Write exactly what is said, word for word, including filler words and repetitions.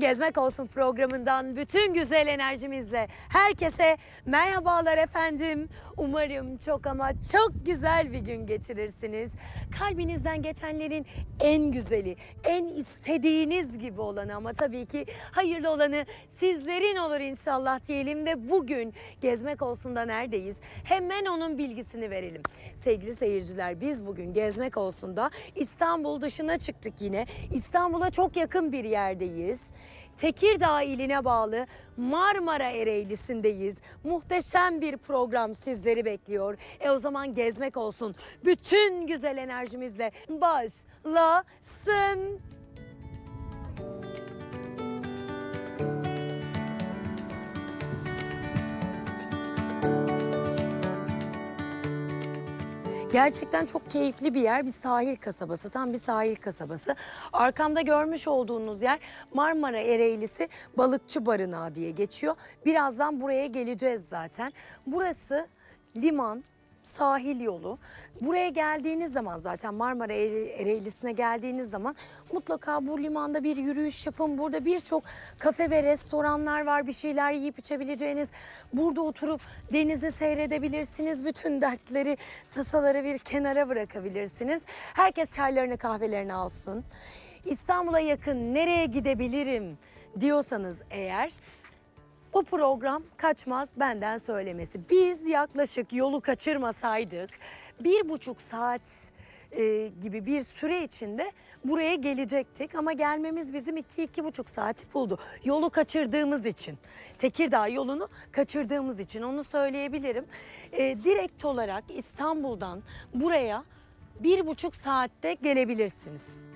Gezmek Olsun programından bütün güzel enerjimizle herkese merhabalar efendim. Umarım çok ama çok güzel bir gün geçirirsiniz. Kalbinizden geçenlerin en güzeli, en istediğiniz gibi olanı ama tabii ki hayırlı olanı sizlerin olur inşallah diyelim ve bugün Gezmek Olsun'da neredeyiz? Hemen onun bilgisini verelim. Sevgili seyirciler, biz bugün Gezmek Olsun'da İstanbul dışına çıktık yine. İstanbul'a çok yakın bir yerdeyiz. Tekirdağ iline bağlı Marmara Ereğlisi'ndeyiz. Muhteşem bir program sizleri bekliyor. E o zaman Gezmek Olsun bütün güzel enerjimizle başlasın. Gerçekten çok keyifli bir yer, bir sahil kasabası, tam bir sahil kasabası. Arkamda görmüş olduğunuz yer Marmara Ereğlisi Balıkçı Barınağı diye geçiyor. Birazdan buraya geleceğiz zaten. Burası liman, sahil yolu. Buraya geldiğiniz zaman zaten Marmara Ereğlisi'ne geldiğiniz zaman mutlaka bu limanda bir yürüyüş yapın. Burada birçok kafe ve restoranlar var. Bir şeyler yiyip içebileceğiniz. Burada oturup denizi seyredebilirsiniz. Bütün dertleri, tasaları bir kenara bırakabilirsiniz. Herkes çaylarını, kahvelerini alsın. İstanbul'a yakın nereye gidebilirim diyorsanız eğer, bu program kaçmaz benden söylemesi. Biz yaklaşık yolu kaçırmasaydık bir buçuk saat e, gibi bir süre içinde buraya gelecektik. Ama gelmemiz bizim iki, iki buçuk saati buldu. Yolu kaçırdığımız için, Tekirdağ yolunu kaçırdığımız için onu söyleyebilirim. E, direkt olarak İstanbul'dan buraya bir buçuk saatte gelebilirsiniz.